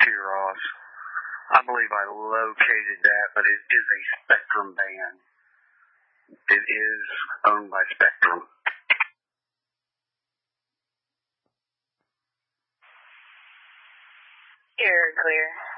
Ross. I believe I located that, but it is a Spectrum band. It is owned by Spectrum. You're clear.